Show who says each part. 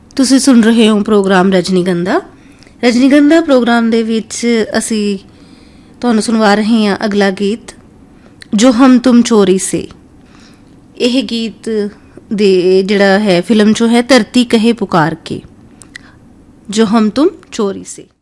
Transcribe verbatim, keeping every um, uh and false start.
Speaker 1: ਤੁਸੀਂ ਸੁਣ ਰਹੇ ਹੋ ਪ੍ਰੋਗਰਾਮ ਰਜਨੀਗੰਧਾ। ਰਜਨੀਗੰਧਾ ਪ੍ਰੋਗਰਾਮ ਦੇ ਵਿੱਚ ਅਸੀਂ ਤੁਹਾਨੂੰ ਸੁਣਵਾ ਰਹੇ ਹਾਂ ਅਗਲਾ ਗੀਤ, ਜੋ ਹਮ ਤੁਮ ਚੋਰੀ ਸੇ। ਇਹ ਗੀਤ ਦੇ ਜਿਹੜਾ ਹੈ ਫਿਲਮ 'ਚੋਂ ਹੈ, ਧਰਤੀ ਕਹੇ ਪੁਕਾਰ ਕੇ, ਜੋ ਹਮ ਤੁਮ ਚੋਰੀ ਸੇ।